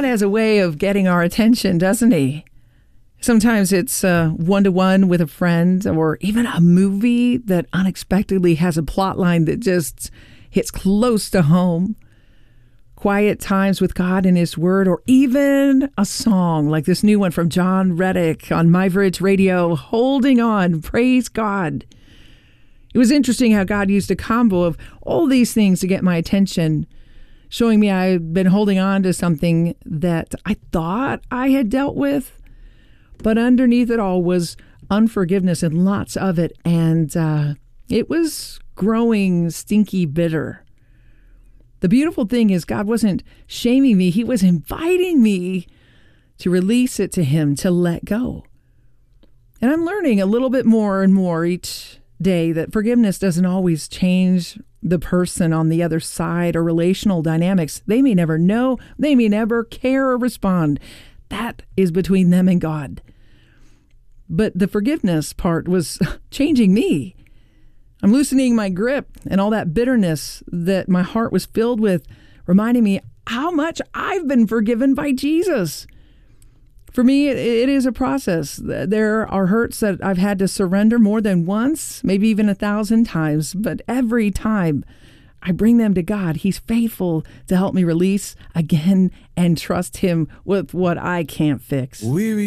has a way of getting our attention, doesn't he? Sometimes it's one-to-one with a friend, or even a movie that unexpectedly has a plot line that just hits close to home. Quiet times with God and His Word, or even a song like this new one from John Reddick on My Bridge Radio, Holding On, Praise God. It was interesting how God used a combo of all these things to get my attention, showing me I've been holding on to something that I thought I had dealt with. But underneath it all was unforgiveness, and lots of it. And it was growing stinky bitter. The beautiful thing is God wasn't shaming me. He was inviting me to release it to Him, to let go. And I'm learning a little bit more and more each day that forgiveness doesn't always change the person on the other side or relational dynamics. They may never know. They may never care or respond. That is between them and God. But the forgiveness part was changing me. I'm loosening my grip, and all that bitterness that my heart was filled with, reminding me how much I've been forgiven by Jesus. For me, it is a process. There are hurts that I've had to surrender more than once, maybe even 1,000 times. But every time I bring them to God, He's faithful to help me release again and trust Him with what I can't fix.